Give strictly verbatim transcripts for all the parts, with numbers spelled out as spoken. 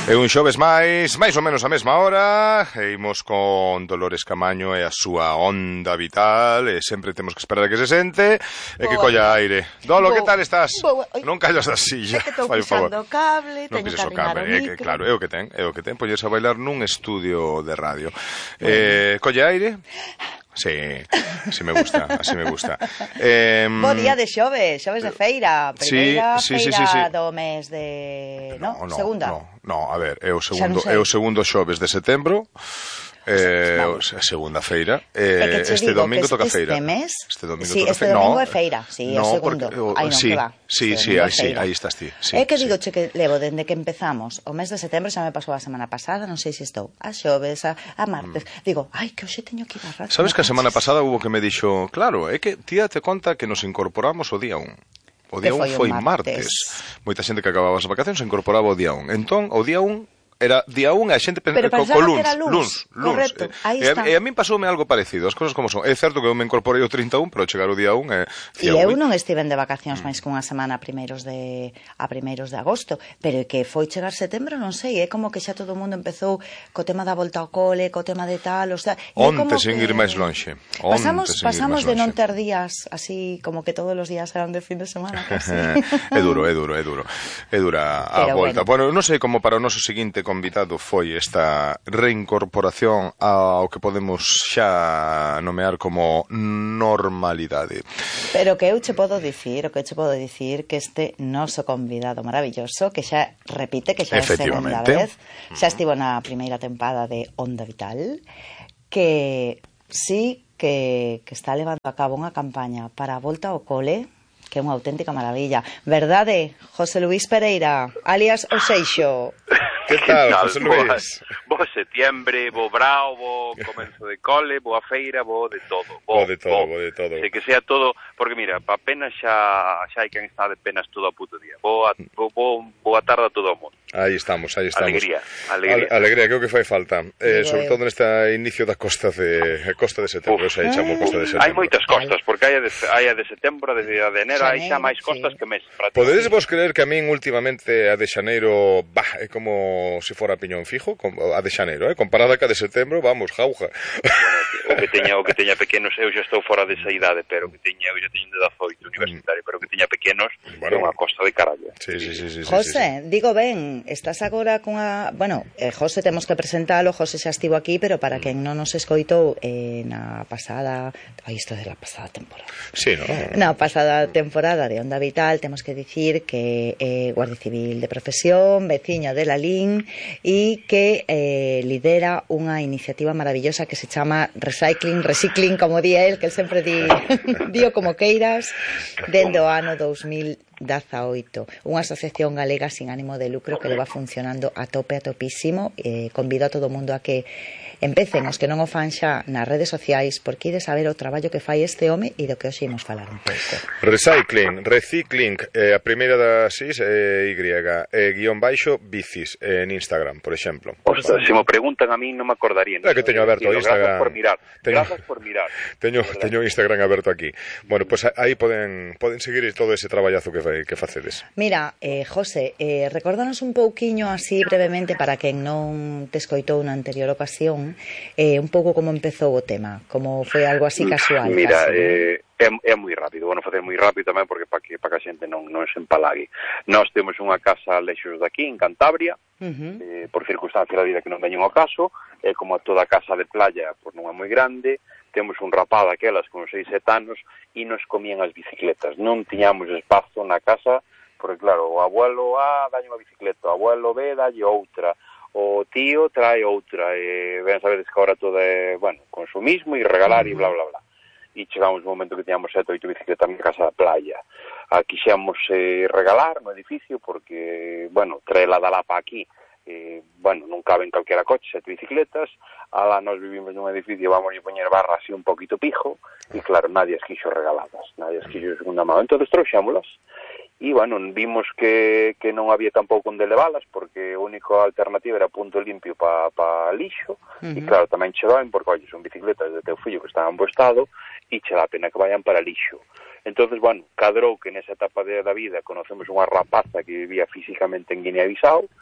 E un xoves máis, máis ou menos a mesma hora, e imos con Dolores Camaño e a súa onda vital, e sempre temos que esperar a que se sente, e que colla aire. Dolo, que tal estás? Boa. Non callas da silla. É que estou pisando o cable, non teño que pises o arrimar cable, o é micro. que, claro, é o que ten, é o que ten, poñerse a bailar nun estudio de radio. Eh, colla aire? Sí, así me gusta, así me gusta. Eh, Bo día de xoves, xoves de feira, primeira sí, sí, feira sí, sí, sí. do mes de... No, no, no, segunda. No, no, a ver, é o segundo, non é o segundo xoves de setembro. Eh, vamos. a segunda feira eh, é que este domingo toca este feira mes, este domingo sí, toca este feira. domingo No, é feira, sí, no, o segundo porque, oh, Ai, non, sí, que va. sí, Este sí, domingo aí, é sí, feira. aí estás ti sí, é que sí. digo che que levo dende que empezamos o mes de setembro, xa me pasou a semana pasada, non sei se estou a xoves, a, a martes mm. digo, ai, que hoxe teño que ir a radio. Sabes que a semana pasada hubo que me dixo, claro, é que tía te conta que nos incorporamos o día un. O día un foi martes. martes. Moita xente que acababa as vacacións se incorporaba o día un. Entón, o día un era día un e a xente pensaba co, co luns, luns, luns. Correcto, aí e, está. E a, e a min pasoume algo parecido, as cousas como son. É certo que eu me incorporei o trinta e un, pero chegar o día un é... E eu non estiven de vacacións máis que unha semana a primeiros de a primeiros de agosto, pero é que foi chegar setembro, non sei, é como que xa todo o mundo empezou co tema da volta ao cole, co tema de tal, o sea, onte sin ir máis lonxe. Pasamos, pasamos de non ter días así como que todos os días eran de fin de semana, casi. É duro, é duro, é duro. É dura a pero volta. Bueno, bueno non sei como para o noso seguinte convidado foi esta reincorporación ao que podemos xa nomear como normalidade. Pero que eu che podo dicir, o que eu che podo dicir que este noso convidado maravilloso, que xa repite, que xa é segunda vez, xa estivo na primeira tempada de Onda Vital, que sí que, que está levando a cabo unha campaña para a volta ao cole, que é unha auténtica maravilla. Verdade, José Luís Pereira, alias O Seixo? Que tal, José Luís? Bo setiembre, bo brao, bo comenzo de cole, boa feira, bo de todo. Bo, bo de todo, bo, bo de todo. Se que sea todo, porque mira, pa penas xa xa hai quen está de penas todo a puto día. Boa, bo, bo, boa tarde a todo o mundo. Aí estamos, aí estamos. Alegría, alegría. Ale, alegría, creo que fai falta. Eh, sobre todo neste inicio da costa de Costa de Setembro, xa chamo Costa de Setembro. Hai moitas costas, porque hai a de, hai a de setembro, a de, a de enero, hai xa máis costas sí. que mes. Podedes vos creer que a min últimamente a de xaneiro, bah, é como se fora piñón fijo, a de xaneiro, eh? Comparada ca de setembro, vamos, jauja. Bueno, o que teña, o que teña pequenos, eu xa estou fora desa idade, pero que teña, eu xa teño de dezaoito universitario, pero que teña pequenos, bueno, é unha costa de carallo. Sí, sí, sí, sí, José, sí, sí. digo ben, estás agora cunha, bueno, eh, José temos que presentalo, José xa estivo aquí, pero para quen non nos escoitou eh, na pasada, ai, isto de la pasada temporada. Sí, no. Na pasada temporada de Onda Vital, temos que dicir que é eh, Guardia Civil de profesión, veciño de Lalín e que eh, lidera unha iniciativa maravillosa que se chama Recycling, Recicling, como di el, que el sempre di, dio como queiras, dende o ano dous mil dezaoito, unha asociación galega sin ánimo de lucro que leva funcionando a tope, a topísimo. Eh, convido a todo o mundo a que empecen os que non o fan xa nas redes sociais, porque ides a ver o traballo que fai este home e do que hoxe imos falar un pouco. Recycling, Recicling, eh, a primeira das is é eh, Y, eh, guión baixo bicis eh, en Instagram, por exemplo. Ostras, se me preguntan a mí non me acordaría. É que teño aberto o Instagram. Grazas por mirar. Teño, Grazas por mirar. Teño, teño Instagram aberto aquí. Bueno, pues aí poden poden seguir todo ese traballazo que fai, que facedes. Mira, eh, José, eh, recórdanos un pouquiño así brevemente para quen non te escoitou na anterior ocasión, eh, un pouco como empezou o tema, como foi algo así casual. Mira, casi, eh, é, é moi rápido, bueno, facer moi rápido tamén porque para que, para que a xente non, non se empalague. Nós temos unha casa lexos daqui, en Cantabria, uh-huh. eh, por circunstancias da vida que non veñen ao caso, é eh, como toda casa de playa, pois non é moi grande, temos un rapaz daquelas con seis, sete anos e nos comían as bicicletas. Non tiñamos espazo na casa, porque claro, o abuelo A dalle unha bicicleta, o abuelo B dalle outra, o tío trae outra, e ben sabedes que agora todo é, bueno, consumismo e regalar e bla, bla, bla. E chegamos un momento que tiñamos sete, oito bicicletas na casa da playa. A quixemos eh, regalar no edificio porque, bueno, traela da Lapa aquí, eh, bueno, non caben calquera coche, sete bicicletas, alá nos vivimos nun edificio, vamos a poñer barra así un poquito pijo, e claro, nadie as quixo regaladas, nadie as quixo de segunda mão, entón trouxémolas. E, bueno, vimos que, que non había tampouco onde leválas, porque a única alternativa era punto limpio para pa lixo, uh-huh. e claro, tamén che doen, porque, oi, son bicicletas de teu fillo que están en bo estado, e che dá pena que vayan para lixo. Entonces, bueno, cadrou que nesa etapa de, da vida conocemos unha rapaza que vivía físicamente en Guinea-Bissau,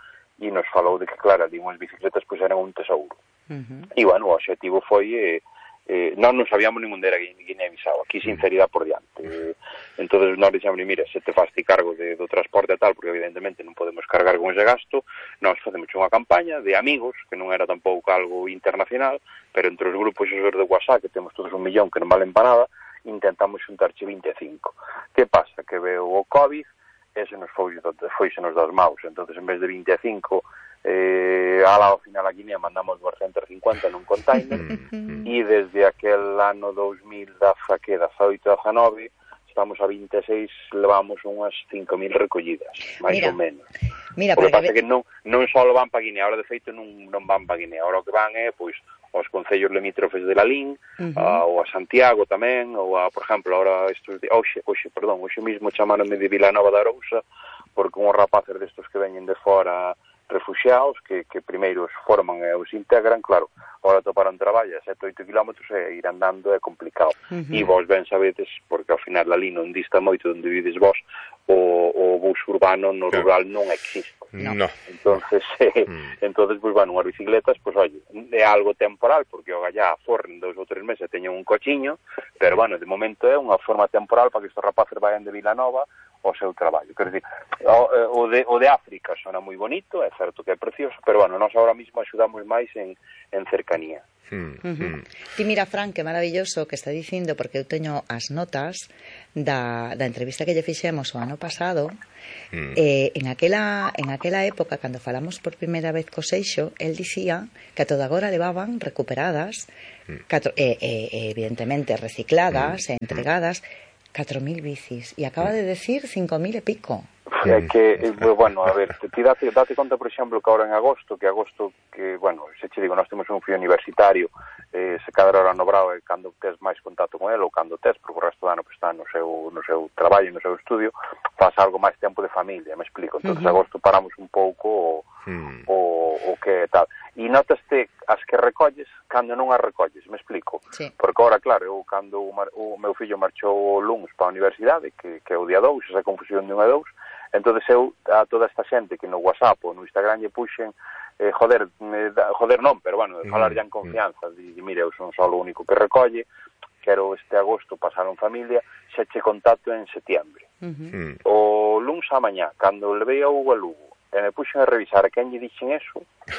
e nos falou de que, claro, ali unhas bicicletas pois eran un tesouro. Uh-huh. E, bueno, o objetivo foi... Eh, eh, non non sabíamos ningún era Guinea-Bissau, aquí sinceridade por diante. Eh, entonces nós dixemos, mira, se te faz ti cargo de, do transporte e tal, porque evidentemente non podemos cargar con ese gasto, nós facemos unha campaña de amigos, que non era tampouco algo internacional, pero entre os grupos esos de WhatsApp, que temos todos un millón que non valen para nada, intentamos xuntarche vinte e cinco. Que pasa? Que veo o COVID, ese nos foi, foise nos das maus, entonces en vez de vinte e cinco, eh, ala ao final a Guinea mandamos doscientos cincuenta nun container, e desde aquel ano dos mil dezaoito dezanove estamos a vinte e seis, levamos unhas cinco mil recollidas, máis ou menos. Mira, o que pasa é que non, non só van para Guinea, ahora de feito non, non van para Guinea, ahora o que van é, pois, aos concellos limítrofes de Lalín, uh-huh. a, ou a Santiago tamén, ou a, por exemplo, ahora estos de, oxe, oxe, perdón, oxe mismo chamaronme de Vilanova da Arousa, porque uns rapaces destos que veñen de fora refugiados, que, que primeiro os forman e os integran, claro, ahora toparon traballo a sete oito kilómetros e ir andando é complicado. Uh-huh. E vos ben sabedes, porque ao final ali non dista moito onde vides vos, o, o bus urbano no claro. rural non existe. No. Entonces, eh, mm. entonces pues, bueno, unhas bicicletas, pues, oye, é algo temporal, porque o gallá forren dos ou tres meses teñen un cochiño, pero, bueno, de momento é unha forma temporal para que estes rapaces vayan de Vilanova ao seu traballo. Quer dizer, o, o, de, o de África sona moi bonito, é certo que é precioso, pero, bueno, nós ahora mismo axudamos máis en, en cercanía. Mm, uh-huh. mm. Ti mira, Fran, que maravilloso que está dicindo, porque eu teño as notas da, da entrevista que lle fixemos o ano pasado. mm. eh, en, aquela, en aquela época, cando falamos por primeira vez co Seixo, el dicía que a toda agora levaban recuperadas mm. catro, eh, eh, evidentemente recicladas mm. e entregadas catro mil bicis, e acaba de decir cinco mil e pico. É que, bueno, a ver, ti date, date conta, por exemplo, que ahora en agosto, que agosto, que, bueno, se che digo, nós temos un fío universitario, eh, se cada hora no Brao é cando tes máis contacto con ele, ou cando tes, porque o resto do ano pues, está no seu, no seu traballo, no seu estudio, faz algo máis tempo de familia, me explico. Entón, uh-huh. agosto paramos un pouco o, uh-huh. o, o que tal. E notaste as que recolles cando non as recolles, me explico. Sí. Porque ahora, claro, eu cando o, mar, o meu fillo marchou o lunes para a universidade, que, que é o día dous, esa confusión de un a dous, entón eu a toda esta xente que no WhatsApp ou no Instagram lle puxen eh, joder, eh, joder non, pero bueno, de falar ya en confianza, de, de mire, eu son só o único que recolle, quero este agosto pasar en familia, xa che contacto en setiembre. Uh-huh. O lunes a mañá, cando levei a Hugo a Lugo, e me puxen a revisar a quen lle dixen eso,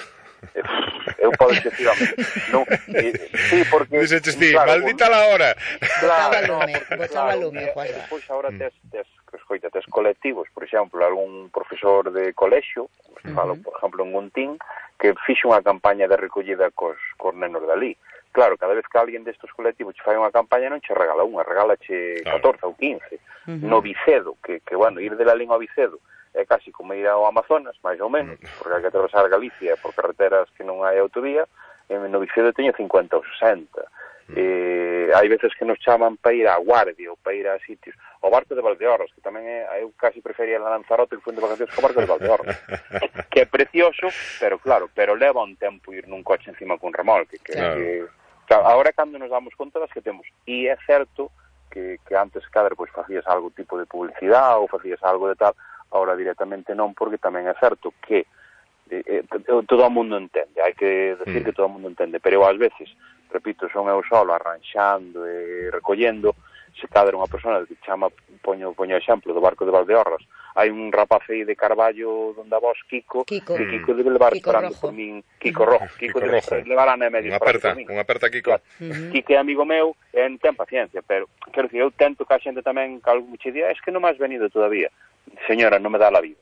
eu podo efectivamente non, eh, sí, porque dices ti, claro, maldita la hora claro, no, botaba lume, claro, depois agora tes, tes, escoita, tes colectivos, por exemplo, algún profesor de colexio, uh-huh. falo, por exemplo, en Guntín, que fixe unha campaña de recollida cos, cos nenos dali. Claro, cada vez que alguén destes colectivos che fai unha campaña non che regala unha, regala che catorce ou quince. Uh-huh. No Vicedo, que, que, bueno, ir de la Lín ao Vicedo é casi como ir ao Amazonas, máis ou menos, porque hai que atravesar Galicia por carreteras que non hai autovía, e no Vicedo teño cincuenta ou sesenta. Mm. Eh, hai veces que nos chaman para ir á Guardia ou para ir a sitios, o barco de Valdeorras, que tamén é, eu casi prefería a Lanzarote que foi de vacacións co barco de Valdeorras, que é precioso, pero claro, pero leva un tempo ir nun coche encima con remolque, que, claro. que claro, agora cando nos damos conta das que temos, e é certo que, que antes, cadre, pois facías algo tipo de publicidade ou facías algo de tal, ahora directamente non, porque tamén é certo que eh, eh, todo o mundo entende, hai que decir mm. que todo o mundo entende, pero ás veces, repito, son eu solo arranxando e recollendo, se cadra unha persona que chama, poño, poño exemplo do barco de Valdeorras, hai un rapaz aí de Carballo donde a vos, Kiko, Kiko. que Kiko debe levar Kiko esperando rojo. por min, Kiko Rojo, Kiko, Kiko debe levar a medio unha aperta, unha aperta, Kiko. Claro. Uh-huh. Kiko é amigo meu, e non ten paciencia, pero, quero dicir, eu tento que a xente tamén, que algo me che día, es que non me has venido todavía. Señora, non me dá la vida.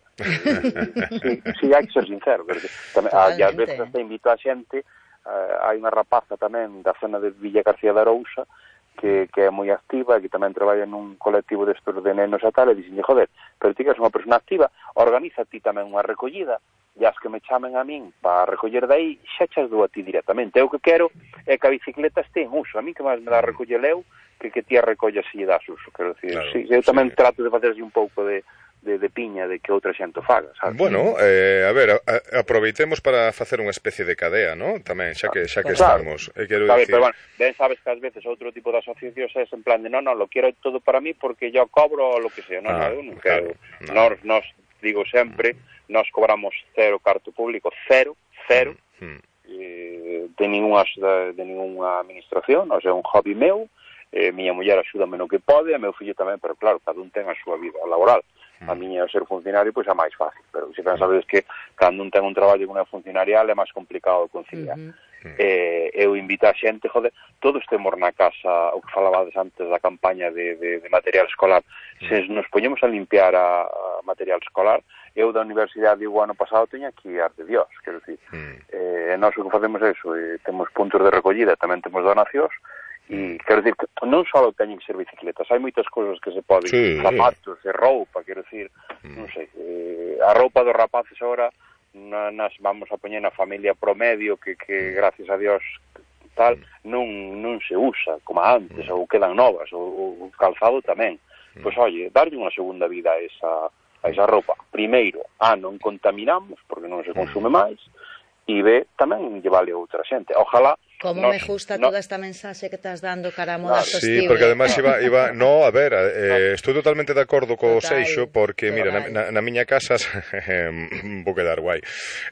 Si, si, hai que ser sincero, porque tamén, a, e ás veces hasta invito a xente, uh, hai unha rapaza tamén da zona de Villa García de Arousa, que, que é moi activa, que tamén traballa nun colectivo destes de nenos e tal, e dixen, joder, pero ti que és unha persona activa, organiza ti tamén unha recollida, e as que me chamen a min para recoller dai, xa chas dou a ti directamente. Eu que quero é que a bicicleta este en uso, a mí que máis me dá recoller eu, que que ti a recolla se lle das uso, quero dicir, claro, sí, eu tamén sí. trato de facer así un pouco de De, de piña de que outra xente faga, sabes? Bueno, eh, a ver, a, a, aproveitemos para facer unha especie de cadea, ¿no? Tamén, xa que xa que claro. estamos. Eh, quero sabe, decir... Pero bueno, ben sabes que ás veces outro tipo de asociacións é en plan de, no, no, lo quiero todo para mí porque yo cobro o lo que sea. No, ah, no, eu non quero. No. Nos, nos digo sempre, nós cobramos cero carto público, cero, cero, mm. eh, de ninguna de, de ninguna administración, nós é un hobby meu, eh, miña muller axúdame no que pode, e meu fillo tamén, pero claro, cada un ten a súa vida laboral. A miña ser funcionario pois é máis fácil, pero se pensades que cando un ten un traballo con unha funcionarial é máis complicado conciliar. Uh -huh. eh, eu invito a xente, joder, todos temos na casa o que falabades antes da campaña de, de, de material escolar. Uh -huh. Se nos poñemos a limpiar a, a material escolar, eu da universidade o ano pasado teña que ir de Dios, quero dicir. Uh -huh. eh, nós o que facemos é iso, eh, temos puntos de recollida, tamén temos donacións. E, quero dicir, non só teñen que ser bicicletas, hai moitas cousas que se poden, sí, zapatos e roupa, quero dicir, mm. non sei, eh, a roupa dos rapaces agora na, nas vamos a poñer na familia promedio que, que gracias a Dios tal, non, non se usa como antes, mm. ou quedan novas, ou o calzado tamén. Mm. Pois, oye, darlle unha segunda vida a esa, a esa roupa. Primeiro, A, non contaminamos, porque non se consume mm. máis, e B, tamén llevale a outra xente. Ojalá. Como nos, me gusta no, toda esta mensaxe que estás dando cara a moda claro, sostible. Sí, porque además iba, iba no, a ver, eh, estou totalmente de acordo co total, Seixo, porque, total. mira, na, na miña casa, vou quedar guai,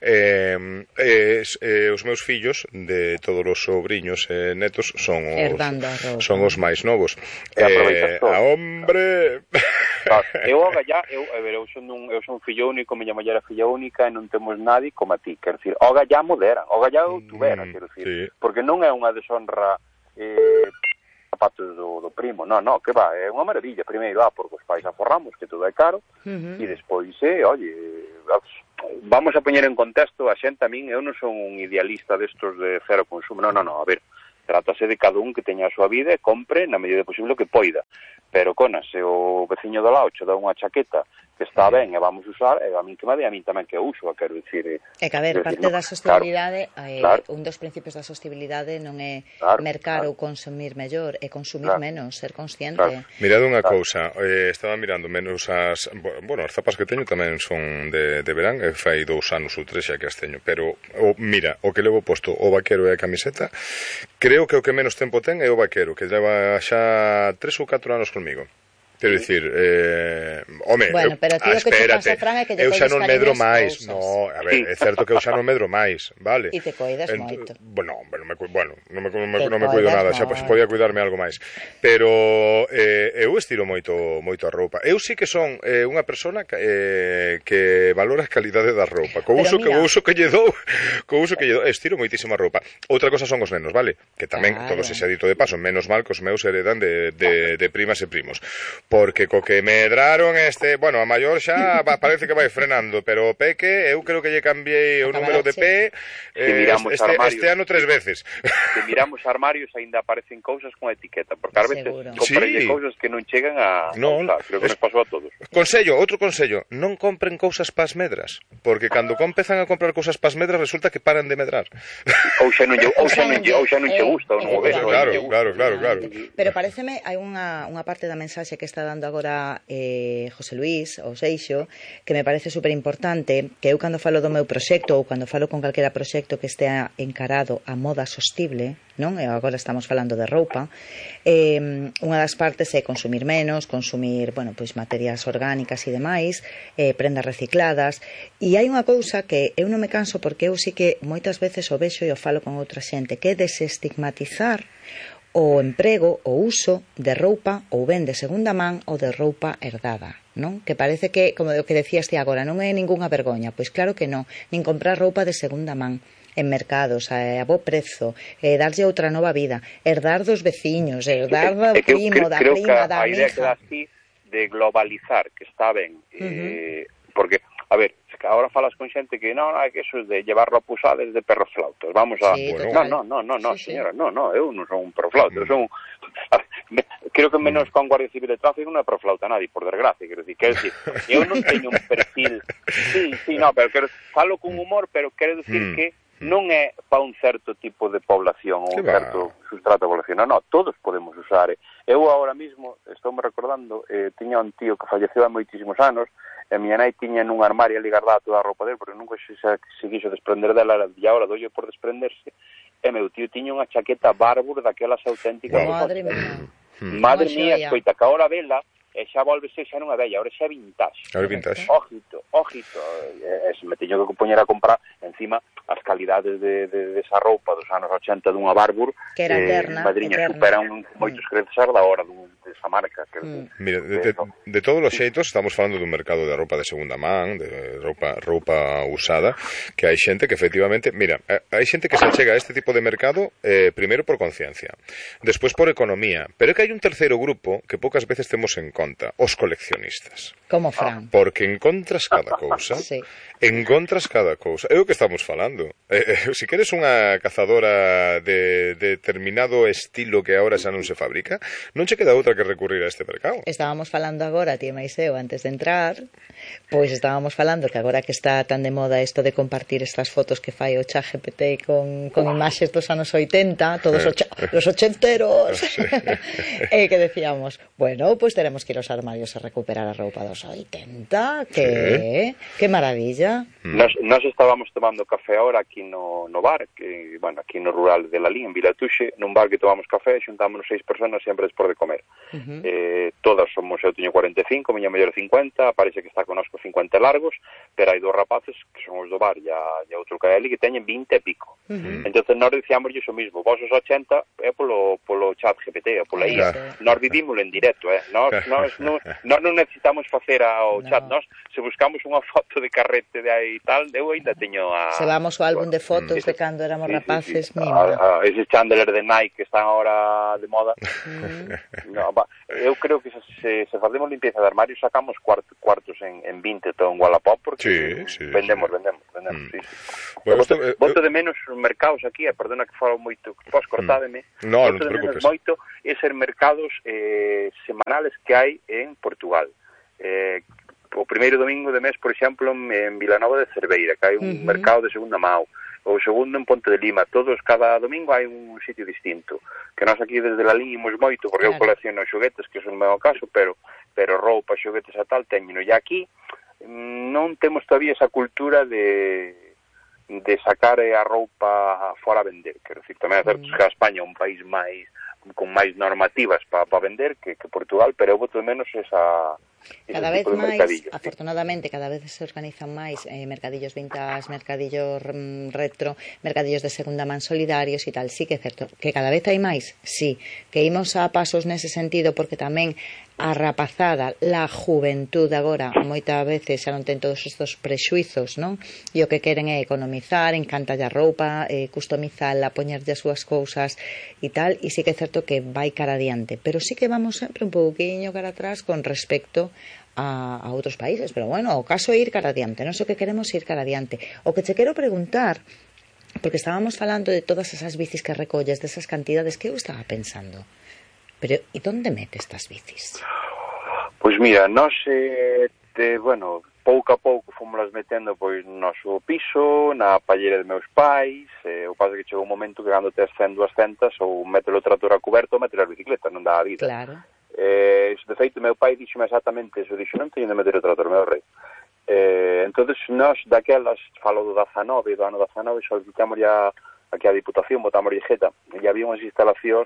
eh, eh, eh, os meus fillos, de todos os sobriños e eh, netos, son os, son os máis novos. Eh, a hombre... Claro, eu agora ya, eu, a ver, eu son un, eu son fillo único, miña muller é filla única e non temos nadie como a ti, quero dicir, agora ya moderan, agora ya outubera, mm, quero dicir, sí. Porque non é unha deshonra eh, zapatos do, do primo, non, non, que va, é unha maravilla, primeiro, ah, porque os pais aforramos, que todo é caro, uh-huh. E despois, eh, oye, vamos a poñer en contexto a xente, a min, eu non son un idealista destos de cero consumo, non, non, non, a ver, trátase de cada un que teña a súa vida e compre na medida posible que poida, pero conas, se o veciño do lado che dá unha chaqueta que está ben e vamos usar, e a min que me dé, a min tamén que uso, quero dicir... É que, a ver, parte no, da sostenibilidade, claro, eh, claro. Un dos principios da sostenibilidade non é claro, mercar claro. ou consumir mellor, é consumir claro. menos, ser consciente. Claro. Mirad unha claro. cousa, eh, estaba mirando menos as... Bueno, as zapas que teño tamén son de, de verán, e fai dous anos ou tres xa que as teño, pero, o, mira, o que levo posto o vaquero e a camiseta, creo que o que menos tempo ten é o vaquero, que leva xa tres ou catro anos conmigo. Quero dicir, eh, home, bueno, pero tío, eu, que espérate, Fran, é que eu xa non medro máis, no, a ver, é certo que eu xa non medro máis, vale? E te coidas Ent, moito. Bueno, non me, bueno, non me, non me, non me cuido nada, xa pues, podía cuidarme algo máis. Pero eh, eu estiro moito moito a roupa. Eu sí que son eh, unha persona que, eh, que valora a calidade da roupa. Co uso que o uso que lle dou, co uso que lle dou, estiro moitísima roupa. Outra cosa son os nenos, vale? Que tamén, claro. todo se xa dito de paso, menos mal que os meus heredan de, de, de primas e primos. Porque co que medraron este, bueno, a maior xa parece que vai frenando, pero o peque, eu creo que lle cambiei o número de pé eh, este, este ano tres veces. Se miramos armarios aínda aparecen cousas con etiqueta, porque ás veces comprei sí. cousas que non chegan a non, usar, creo que es... nos pasou a todos. Consello, outro consello, non compren cousas pas medras, porque cando empezan a comprar cousas pas medras resulta que paran de medrar. Ou xa non lle, ou xa non lle, ou xa non che gusta, ou non o ves. Claro, claro, claro, claro. Pero pareceme hai unha unha parte da mensaxe que está dando agora eh, José Luís ou Seixo que me parece super importante, que eu cando falo do meu proxecto ou cando falo con calquera proxecto que estea encarado a moda sostible, non? E agora estamos falando de roupa, eh, unha das partes é consumir menos, consumir, bueno, pois materias orgánicas e demais, eh, prendas recicladas, e hai unha cousa que eu non me canso porque eu sí que moitas veces o vexo e o falo con outra xente, que é desestigmatizar o emprego, o uso de roupa ou ben de segunda man ou de roupa herdada, non? Que parece que, como o que decías ti agora, non é ningunha vergoña, pois claro que non, nin comprar roupa de segunda man en mercados, a, a bo prezo, eh, darlle outra nova vida, herdar dos veciños, herdar do primo, da prima, da amiga. Creo que a idea que dá así de globalizar, que está ben, eh, uh-huh. porque, a ver, ahora falas con xente que non, hai que eso de llevar ropusades de perros flautas. Vamos a... Sí, no, no, no, no, no, sí, señora, sí. no, no, eu non son un perro flauta, mm. eu son un... Creo que menos con Guardia Civil de Tráfico non é perro flauta nadie, por desgracia, quero dicir, quero dicir, eu non teño un perfil... Sí, sí, no, pero quero, falo con humor, pero quero dicir mm. que non é para un certo tipo de población ou un certo sustrato de población, non, no, todos podemos usar. Eu agora mesmo, estou me recordando, eh, tiña un tío que falleceu há moitísimos anos, e a miña nai tiña nun armario ali guardada toda a roupa dele, porque nunca se, se quixo desprender dela, e agora dolle por desprenderse, e meu tío tiña unha chaqueta Barbour daquelas auténticas. Madre mía. Madre mía, escoita, que ahora vela, e xa volvese xa non é bella, ahora xa é vintage. Ahora é vintage. Ojito, ojito, e, e se me teño que poñer a comprar encima as calidades de, de, de esa roupa dos anos ochenta dunha Barbour, que era eterna, eh, madriña, eterna. superan moitos mm. creces da hora dun, desa marca. Que, mm. Mira, de, de, de todos os xeitos estamos falando dun mercado de roupa de segunda man, de roupa, roupa usada, que hai xente que efectivamente, mira, hai xente que se chega a este tipo de mercado eh, primeiro por conciencia, despois por economía, pero é que hai un terceiro grupo que poucas veces temos en conta, os coleccionistas. Como Fran. Porque encontras cada cousa, sí. encontras cada cousa. É o que estamos falando. Eh, eh, se queres unha cazadora de, de determinado estilo que agora xa non se fabrica, non che queda outra que recurrir a este mercado. Estábamos falando agora, ti e Maiseo, antes de entrar, pois estábamos falando que agora que está tan de moda isto de compartir estas fotos que fai o chat G P T con, con imaxes dos anos oitenta, todos ocha, los ochenteros, sí. E que decíamos, bueno, pois pues teremos que ir aos armarios a recuperar a roupa dos oitenta, que, sí. que maravilla. Nos, nos estábamos tomando café ahora aquí no, no bar, que, bueno, aquí no rural de Lalín, en Vilatuxe, nun bar que tomamos café, xuntámonos seis personas sempre despois de comer. Uh-huh. eh, todas somos, eu teño cuarenta e cinco, miña mellor cincuenta, parece que está conosco cincuenta largos, pero hai dos rapaces que son os do bar, e outro que hai ali que teñen vinte e pico. Uh-huh. Entón nós dicíamos o mismo, vos os ochenta é polo, polo chat G P T, ou pola I A, claro. Nós vivimos en directo, eh? nós, nós, non, nós non necesitamos facer ao chat, no. Nós se buscamos unha foto de carrete de aí tal, eu ainda teño a... Se vamos o álbum de fotos mm. de cando éramos sí, rapaces, sí, sí. A, a, ese chandler de Nike que están ahora de moda. Mm. No, va, eu creo que se, se, se facemos limpieza de armario sacamos cuartos, cuartos en, en vinte todo en Wallapop porque sí, sí, vendemos, sí. vendemos, vendemos, mm. sí, sí. Bueno, voto, esto, voto de menos mercados aquí, eh, perdona que falo moito, pos cortádeme. Mm. No, voto non te de preocupes. Menos moito é ser mercados eh, semanales que hai en Portugal. Eh, o primeiro domingo de mes, por exemplo, en Vilanova de Cerveira, que hai un uh-huh. mercado de segunda mão, o segundo en Ponte de Lima, todos cada domingo hai un sitio distinto, que nós aquí desde Lalín imos moito, porque claro. Eu colecciono xoguetes, que son o meu caso, pero pero roupa, xoguetes a tal, teño, e aquí non temos todavía esa cultura de de sacar a roupa fora a vender, quero dicir, tamén é certo uh-huh. que a España é un país máis con máis normativas para pa vender que, que Portugal, pero eu boto de menos esa cada vez máis, afortunadamente cada vez se organizan máis eh, mercadillos vintage, mercadillos mm, retro, mercadillos de segunda man solidarios e tal, sí que é certo que cada vez hai máis, sí, que imos a pasos nese sentido porque tamén a rapazada, la juventud agora moitas veces xa non ten todos estos prexuizos, non? E o que queren é economizar, encantalle a roupa, eh, customizala, poñerlle as súas cousas e tal, e sí que é certo que vai cara adiante, pero sí que vamos sempre un pouquiño cara atrás con respecto a, a outros países, pero bueno, o caso é ir cara adiante, non sei o que queremos ir cara adiante. O que che quero preguntar, porque estábamos falando de todas esas bicis que recolles, desas cantidades, que eu estaba pensando, pero e onde mete estas bicis? Pois mira, nós, eh, te, bueno, pouco a pouco fomos metendo pois no noso piso, na pallera de meus pais, eh, o paso que chegou un momento que cando tes cen, duascentas, ou mételo o trator a coberto ou mételo a bicicleta, non dá a vida. Claro. Eh, de feito, meu pai dixome exactamente eso, dixo, non teño de meter o trator, meu rei. Eh, entonces nós, daquelas, falo do dezanove, do ano dezanove, solicitamos ya aquí a Diputación, botamos jeta, e había unhas instalacións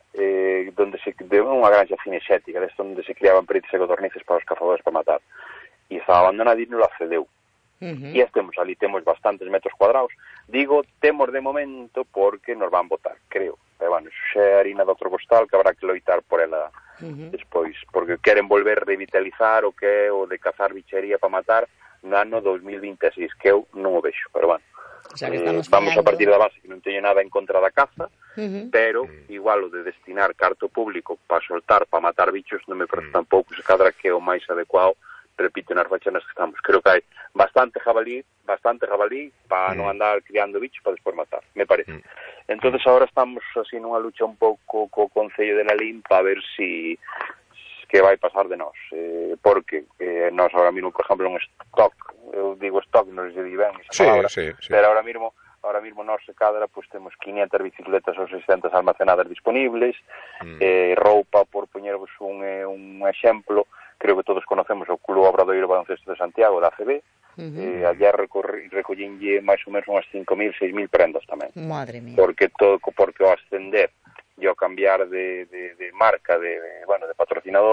eh, donde se de unha granja cinexética, desto onde se criaban perites e codornices para os cazadores para matar, e estaba abandonada e non la cedeu. Uh-huh. E estemos ali, temos bastantes metros cuadrados. Digo, temos de momento porque nos van botar, creo. Pero, bueno, xa é harina de outro costal que habrá que loitar por ela uh-huh. despois, porque queren volver a revitalizar o que é o de cazar bichería para matar no ano dos mil vinte e seis, que eu non o vexo, pero, bueno. O sea, que eh, vamos a partir da base que non teño nada en contra da caza, uh-huh. pero igual o de destinar carto público para soltar, para matar bichos, non me parece uh-huh. tampouco se cadra que é o máis adecuado, repito, nas fachanas que estamos. Creo que hai bastante jabalí, bastante jabalí para uh-huh. non andar criando bichos para despois matar, me parece. Uh-huh. Entonces agora estamos así nunha lucha un pouco co Concello de Lalín para ver si que vai pasar de nós, eh, porque eh, nós ahora mismo, por exemplo, un stock, eu digo stock, non se di ben esa sí, palabra, sí, sí. pero ahora mismo ahora mismo nós se cadra, pues temos quinientas bicicletas ou seiscentas almacenadas disponibles, mm. eh, roupa, por poñervos un, eh, un exemplo, creo que todos conocemos o Club Obradoiro Baloncesto de Santiago, da A C B, uh-huh. eh, allá recollinlle máis ou menos unhas cinco mil, seis mil prendas tamén. Madre mía. Porque todo, porque ao ascender e ao cambiar de, de, de marca, de, de, bueno, de patrocinador,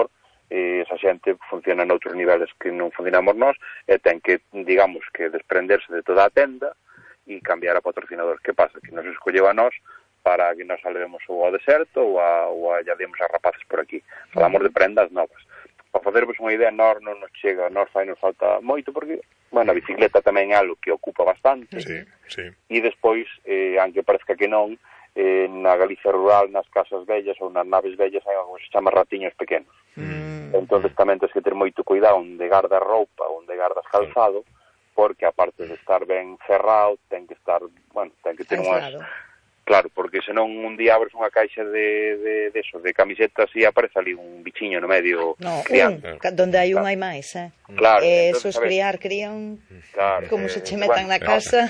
e esa xente funciona noutros niveles que non funcionamos nós, e ten que, digamos, que desprenderse de toda a tenda e cambiar a patrocinador. Que pasa? Que nos escolleu a nós para que nos salvemos ou ao deserto ou a, ou a llademos a rapaces por aquí. Falamos de prendas novas. Para facervos unha idea, nós non nos chega, nós fai nos falta moito, porque, bueno, a bicicleta tamén é algo que ocupa bastante. Sí, sí. E despois, eh, aunque parezca que non, eh, na Galicia rural, nas casas vellas ou nas naves vellas hai algo que se chama ratiños pequenos. Mm. Entón tamén tens que ter moito cuidado onde gardas roupa, onde gardas calzado, porque aparte de estar ben cerrado, ten que estar, bueno, ten que ter unhas... Claro, porque senón un día abres unha caixa de, de, de eso, de camisetas e aparece ali un bichiño no medio no, criando. Un, donde hai un hai máis, eh? Claro. Eh, esos criar, crían, claro, como eh, se che metan bueno, na casa.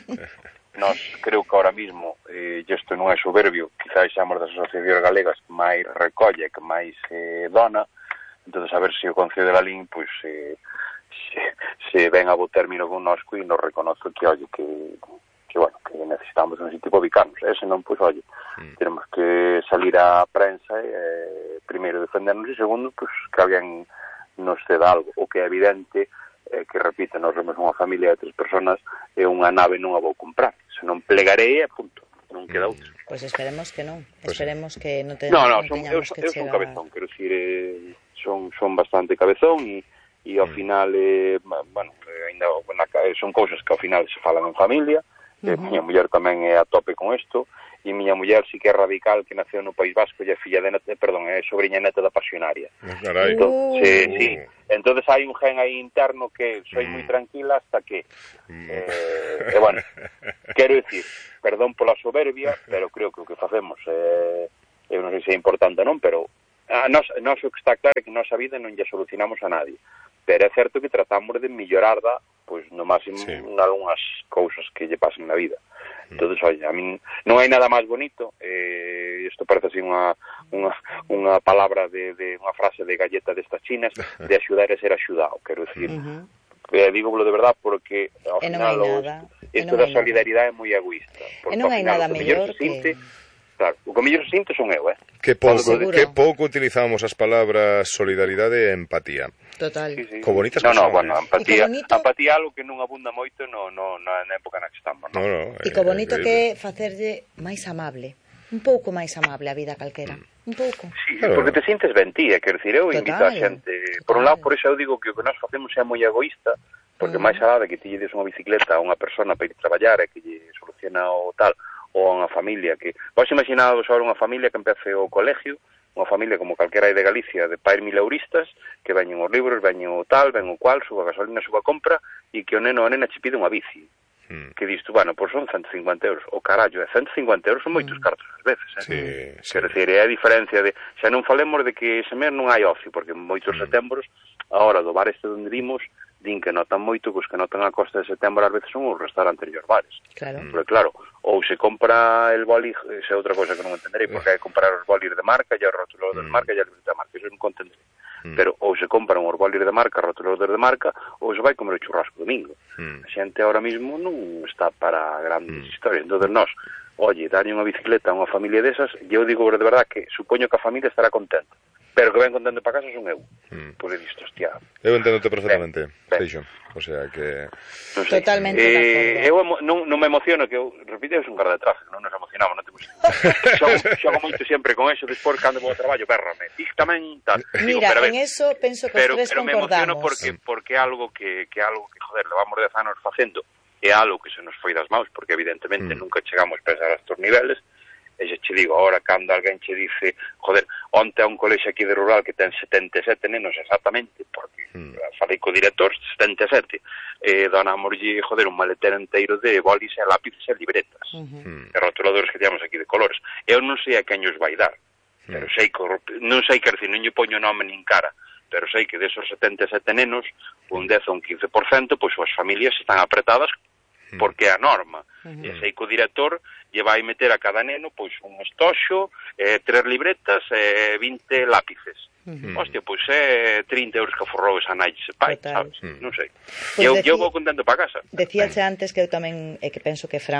Nos creo que ahora mismo, eh, isto non é soberbio, quizás xamos das asociacións galegas que máis recolle, que máis eh, dona, entón a ver se o Concello de Lalín, pois, eh, se, se ven a bo término con nosco e nos reconoce que, oye, que... que, bueno, que necesitamos un sitio para ubicarnos. Ese non, pois, oye, mm. tenemos que salir á prensa e, eh, primeiro, defendernos e, segundo, pois, que alguén nos ceda algo. O que é evidente é que, repito, nós somos unha familia de tres personas e unha nave non a vou comprar. Se non plegarei, é punto. Non queda outra. Pois pues esperemos que non. Pues esperemos sí. que non te, no, no, non son, teñamos eu, que eu chegar... son cabezón, quero dicir, eh, son, son bastante cabezón e e ao final, eh, bueno, eh, ainda, bueno, son cousas que ao final se falan en familia. Uh -huh. eh, miña muller tamén é a tope con isto, e miña muller sí que é radical, que naceu no País Vasco e é filla de neta, perdón, é sobrinha neta da Pasionaria. Carai. Entón, uh. sí, sí. Entonces hai un gen aí interno que soy mm. moi tranquila hasta que mm. eh, e bueno, quero dicir, perdón pola soberbia, pero creo que o que facemos eh, eu non sei se é importante ou non, pero a nos, a nos o que está claro é que nosa vida non lle solucionamos a nadie, pero é certo que tratamos de mellorarda pois no máximo sí. en algunhas cousas que lle pasen na vida. Entonces, oye, a min non hai nada máis bonito, eh, isto parece así unha, unha, unha palabra de, de unha frase de galleta destas chinas, de axudar e ser axudado, quero dicir. Uh -huh. eh, dígolo de verdad porque ao e final non isto da solidaridade é moi egoísta. E non hai nada mellor que... Sinte, claro, o que mellor se sinte son eu, eh? Que pouco, que pouco utilizamos as palabras solidaridade e empatía. Total. Sí, sí. Co bonitas no, que no, son, bueno, eh? empatía, empatía é algo que non abunda moito no, no, na época na que estamos, no? No, no, e co bonito eh, que é facerlle máis amable, un pouco máis amable a vida calquera, mm. un pouco. Sí, claro. Porque te sintes ben ti, é, quero dicir, eu total, invito a xente, total. Por un lado, por eso eu digo que o que nós facemos é moi egoísta, porque mm. máis alá de que ti lle des unha bicicleta a unha persona para ir traballar e que lle soluciona o tal, ou a unha familia que... Vos imaginados agora unha familia que empece o colegio, unha familia como calquera aí de Galicia, de pais mileuristas, que veñen os libros, veñen o tal, ven o cual, suba a gasolina, suba a compra, e que o neno a nena che pide unha bici. Mm. Que dis tú, bueno, pois son ciento cincuenta euros. O carallo, e ciento cincuenta euros son moitos mm. cartos ás veces, eh? Sí, sí. Quer dizer, é a diferencia de... Xa non falemos de que ese mes non hai ocio, porque moitos mm. setembros, a hora do bar este onde vimos, din que notan moito, que os que notan a costa de setembro ás veces son os restaurantes e os bares. Claro. Porque claro, ou se compra el boli, esa é outra cosa que non entenderei, porque hai que comprar os bolis de marca, e os rotuladores mm. de marca, e a libreta de marca, eso non entenderei. Mm. Pero ou se compran os bolis de marca, rotuladores de marca, ou se vai comer o churrasco domingo. Mm. A xente ahora mismo non está para grandes mm. historias. Entón, nós, oye, darlle unha bicicleta a unha familia desas, e eu digo de verdad que supoño que a familia estará contenta. Pero que ven contento para casa son eu. Mm. Por isto, hostia. Eu entendo-te perfectamente, Seixo. O sea que... No sé. Totalmente eh, de acordo. Eu non, non me emociono, que eu, repite, eu son cara de tráfico, non nos emocionamos, non te xogo, xogo moito sempre con eso, despois cando vou ao traballo, berrame. Ti tamén, tal. Mira, digo, en eso penso que pero, os tres pero concordamos. Pero me emociono porque, porque é algo que, que algo que, joder, levamos dez anos facendo, é algo que se nos foi das maus, porque evidentemente mm. nunca chegamos a pensar a estos niveles. E xa che digo, ahora, cando alguén che dice, joder, onte a un colexo aquí de rural que ten setenta e sete nenos exactamente, porque mm. falei co director, setenta e sete, e donamoslle, joder, un maletero inteiro de bolis e lápices e libretas, uh -huh. e rotuladores que temos aquí de colores. Eu non sei a quen os vai dar, mm. pero sei que, non sei que, non lle poño nome nin cara, pero sei que desos setenta e sete nenos, un dez ou un quince por cento, pois as familias están apretadas porque é a norma. Uh -huh. E sei que o director lle vai meter a cada neno pois un estoxo, eh, tres libretas e eh, vinte lápices. Uh -huh. Hostia, pois é trinta euros que forrou esa nai se pai, total. Sabes? Uh -huh. Non sei. Pues eu, decí, eu vou contento para casa. Decíache antes que eu tamén, e que penso que Fran,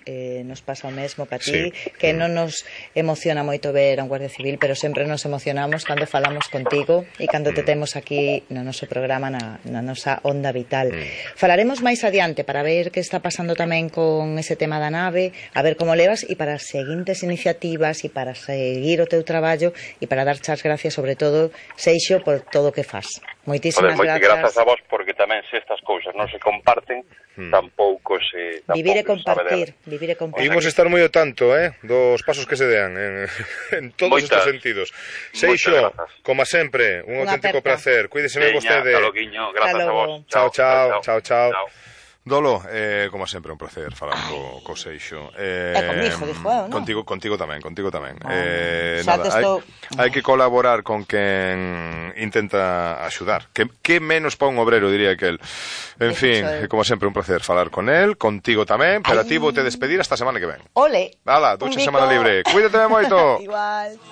eh, nos pasa o mesmo que a Sí. ti, que non nos emociona moito ver a un Guardia Civil, pero sempre nos emocionamos cando falamos contigo e cando te temos aquí no noso programa, na, na nosa onda vital. Mm. Falaremos máis adiante para ver que está pasando tamén con ese tema da nave, a ver como levas, e para as seguintes iniciativas e para seguir o teu traballo e para dar chas gracias sobre todo, Seixo, por todo o que fas. Moitísimas Joder, grazas. grazas a vos, porque tamén se estas cousas non se comparten, hmm. tampouco se... Tampouco Vivir e se compartir, vivir e compartir. Imos estar moi ao tanto, eh, dos pasos que se dean en, en todos Moitas, estes sentidos. Seixo, como sempre, un auténtico placer. Cuídeseme vostede. Hasta loguiño, grazas a vos. Chao, chao, chao, chao. chao. Dolo, eh, como sempre, un placer falar co, co Seixo. Eh, é comigo, dixo eu, non? Contigo, contigo tamén, contigo tamén. Ah, eh, xa nada, estou... hai, hai que colaborar con quen intenta axudar. Que, que menos pa un obrero, diría que el. En Dixo fin, eu. como sempre, un placer falar con el, contigo tamén, pero a ti vou te despedir hasta a semana que ven. Ole. Hala, ducha semana libre. Cuídate moito. Igual.